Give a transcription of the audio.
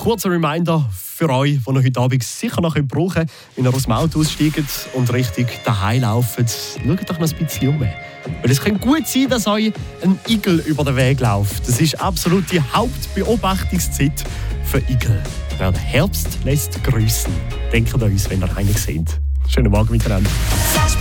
kurzer Reminder für euch, die ihr heute Abend sicher noch brauchen könnt, wenn ihr aus dem Auto aussteigt und Richtung daheim lauft. Schaut doch noch ein bisschen um. Weil es kann gut sein, dass euch ein Igel über den Weg läuft. Das ist absolut die Hauptbeobachtungszeit für Igel. Ja, der Herbst lässt grüßen. Denkt an uns, wenn ihr einen seht. Schönen Morgen miteinander.